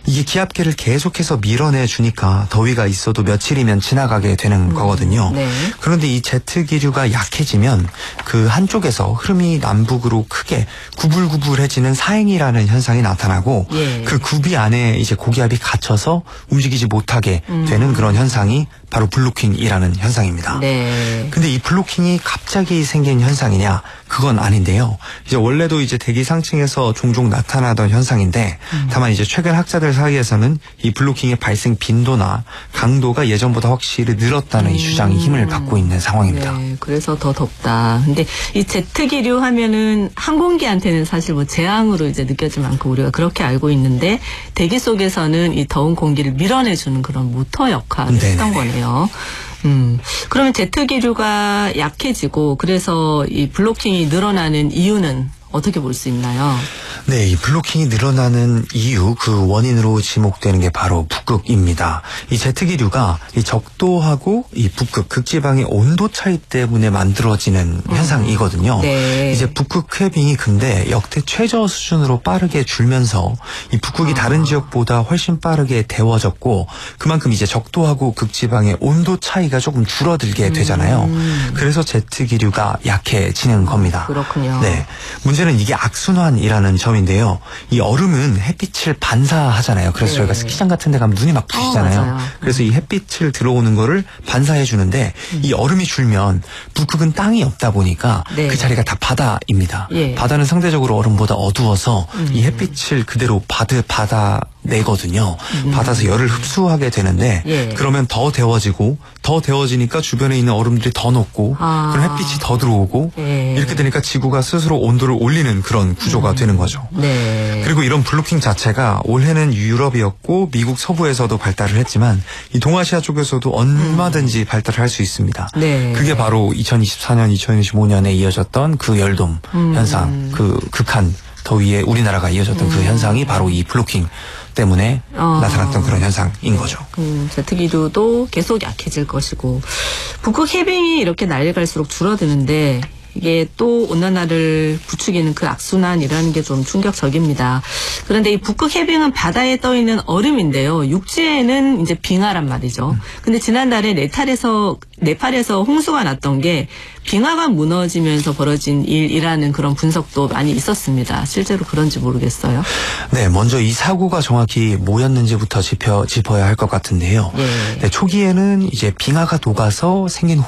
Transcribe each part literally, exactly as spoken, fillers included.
이게 기압계를 계속해서 밀어내 주니까 더위가 있어도 며칠이면 지나가게 되는 음, 거거든요. 네. 그런데 이 제트 기류가 약해지면 그 한쪽에서 흐름이 남북으로 크게 구불구불해지는 사행이라는 현상이 나타나고 예. 그 구비 안에 이제 고기압이 갇혀서 움직이지 못하게 음. 되는 그런 현상이 바로 블로킹이라는 현상입니다. 네. 근데 이 블로킹이 갑자기 생긴 현상이냐? 그건 아닌데요. 이제 원래도 이제 대기 상층에서 종종 나타나던 현상인데 음. 다만 이제 최근 학자들 사이에서는 이 블로킹의 발생 빈도나 강도가 예전보다 확실히 늘었다는 음. 이 주장이 힘을 받고 있는 상황입니다. 네, 그래서 더 덥다. 근데 이 제트 기류 하면은 항공기한테는 사실 뭐 재앙으로 이제 느껴질 만큼 우리가 그렇게 알고 있는데 대기 속에서는 이 더운 공기를 밀어내주는 그런 모터 역할을 네네네. 했던 거네요. 음, 그러면 제트 기류가 약해지고 그래서 이 블로킹이 늘어나는 이유는 어떻게 볼 수 있나요? 네, 이 블로킹이 늘어나는 이유, 그 원인으로 지목되는 게 바로 북극입니다. 이 제트 기류가 이 적도하고 이 북극, 극지방의 온도 차이 때문에 만들어지는 음. 현상이거든요. 네. 이제 북극 퀘빙이 근데 역대 최저 수준으로 빠르게 줄면서 이 북극이 아. 다른 지역보다 훨씬 빠르게 데워졌고 그만큼 이제 적도하고 극지방의 온도 차이가 조금 줄어들게 되잖아요. 음. 그래서 제트 기류가 약해지는 겁니다. 그렇군요. 네. 문제는 이게 악순환이라는 점인데요. 이 얼음은 햇빛을 반사하잖아요. 그래서 네. 저희가 스키장 같은 데 가면 눈이 막 부시잖아요. 어, 그래서 이 햇빛을 들어오는 거를 반사해 주는데 음. 이 얼음이 줄면 북극은 땅이 없다 보니까 네. 그 자리가 다 바다입니다. 예. 바다는 상대적으로 얼음보다 어두워서 음. 이 햇빛을 그대로 받아, 받아 내거든요. 음. 받아서 열을 흡수하게 되는데 예. 그러면 더 데워지고 더 데워지니까 주변에 있는 얼음들이 더 녹고 아. 그럼 햇빛이 더 들어오고 예. 이렇게 되니까 지구가 스스로 온도를 올리는 그런 구조가 음. 되는 거죠. 네. 그리고 이런 블로킹 자체가 올해는 유럽이었고 미국 서부에서도 발달을 했지만 이 동아시아 쪽에서도 얼마든지 음. 발달을 할 수 있습니다. 네. 그게 바로 이천이십사 년, 이천이십오 년에 이어졌던 그 열돔 음. 현상, 그 극한 더위에 우리나라가 이어졌던 음. 그 현상이 바로 이 블로킹 때문에 어. 나타났던 그런 현상인 거죠. 음, 제트 기류도 계속 약해질 것이고 북극 해빙이 이렇게 날이 갈수록 줄어드는데 이게 또 온난화를 부추기는 그 악순환이라는 게 좀 충격적입니다. 그런데 이 북극 해빙은 바다에 떠 있는 얼음인데요. 육지에는 이제 빙하란 말이죠. 음. 근데 지난달에 네팔에서 네팔에서 홍수가 났던 게 빙하가 무너지면서 벌어진 일이라는 그런 분석도 많이 있었습니다. 실제로 그런지 모르겠어요. 네, 먼저 이 사고가 정확히 뭐였는지부터 짚어, 짚어야 할 것 같은데요. 예. 네, 초기에는 이제 빙하가 녹아서 생긴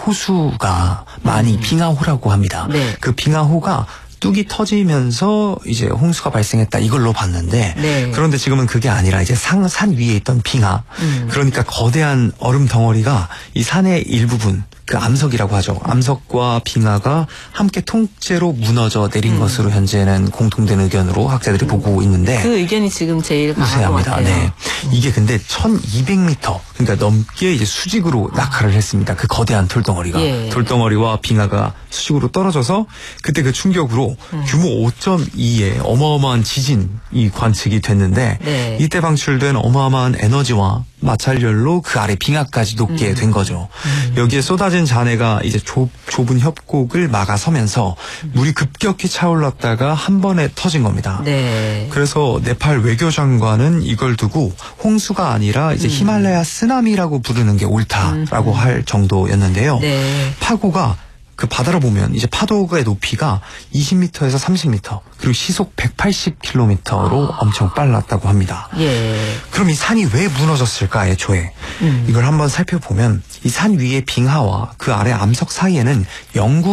호수가 많이 음. 빙하호라고 합니다. 네. 그 빙하호가 뚝이 터지면서 이제 홍수가 발생했다 이걸로 봤는데 네. 그런데 지금은 그게 아니라 이제 산, 산 위에 있던 빙하 음. 그러니까 거대한 얼음 덩어리가 이 산의 일부분 그 암석이라고 하죠. 암석과 빙하가 함께 통째로 무너져 내린 음. 것으로 현재는 공통된 의견으로 학자들이 음. 보고 있는데 그 의견이 지금 제일 강한 것 같아요. 네. 음. 이게 근데 천이백 미터 그러니까 넘게 이제 수직으로 낙하를 했습니다. 그 거대한 돌덩어리가 예. 돌덩어리와 빙하가 수직으로 떨어져서 그때 그 충격으로 음. 규모 오 점 이의 어마어마한 지진이 관측이 됐는데 네. 이때 방출된 어마어마한 에너지와 마찰열로 그 아래 빙하까지 녹게 음. 된 거죠. 음. 여기에 쏟아진 잔해가 이제 좁, 좁은 협곡을 막아서면서 음. 물이 급격히 차올랐다가 한 번에 터진 겁니다. 네. 그래서 네팔 외교장관은 이걸 두고 홍수가 아니라 이제 음. 히말라야 쓰나미라고 부르는 게 옳다라고 음. 할 정도였는데요. 네. 파고가 그 바다로 보면 이제 파도의 높이가 이십 미터에서 삼십 미터 그리고 시속 백팔십 킬로미터로 아. 엄청 빨랐다고 합니다. 예. 그럼 이 산이 왜 무너졌을까 애초에 음. 이걸 한번 살펴보면 이 산 위의 빙하와 그 아래 암석 사이에는 영구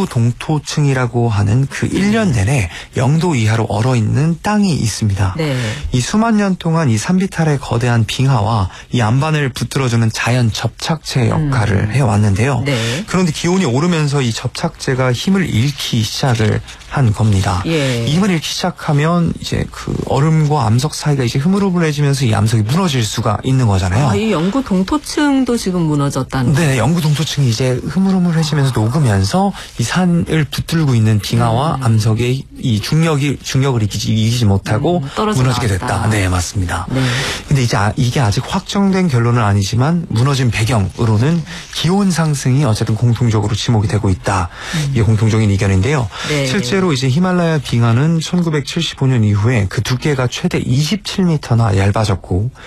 동토층이라고 하는 그 일 년 내내 영도 이하로 얼어있는 땅이 있습니다. 네. 이 수만 년 동안 이 산비탈의 거대한 빙하와 이 안반을 붙들어주는 자연 접착체 역할을 음. 해왔는데요. 네. 그런데 기온이 오르면서 이 접착제가 힘을 잃기 시작을 한 겁니다. 예. 이 힘을 잃기 시작하면 이제 그 얼음과 암석 사이가 이제 흐물흐물해지면서 이 암석이 무너질 수가 있는 거잖아요. 아, 이 영구 동토층도 지금 무너졌다는 거예요? 네, 영구 동토층이 이제 흐물흐물해지면서 녹으면서 이 산을 붙들고 있는 빙하와 음. 암석의 이 중력이 중력을 이기지, 이기지 못하고 음, 무너지게 됐다. 나왔다. 네, 맞습니다. 네. 근데 이제 아, 이게 아직 확정된 결론은 아니지만 무너진 배경으로는 기온 상승이 어쨌든 공통적으로 지목이 되고 있다. 음. 이게 공통적인 의견인데요. 네. 실제로 이제 히말라야 빙하는 천구백칠십오 년 이후에 그 두께가 최대 이십칠 미터나 얇아졌고